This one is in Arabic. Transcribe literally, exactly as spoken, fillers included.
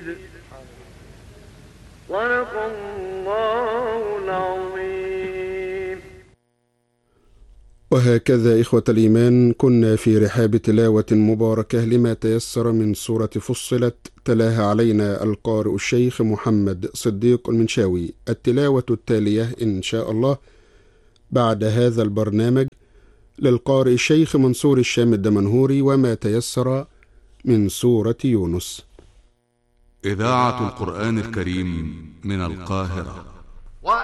صدق الله العظيم. وهكذا إخوة الإيمان كنا في رحاب تلاوة مباركة لما تيسر من سورة فصلت، تلاها علينا القارئ الشيخ محمد صديق المنشاوي. التلاوة التالية إن شاء الله بعد هذا البرنامج للقارئ الشيخ منصور الشام الدمنهوري وما تيسر من سورة يونس. إذاعة القرآن الكريم من القاهرة.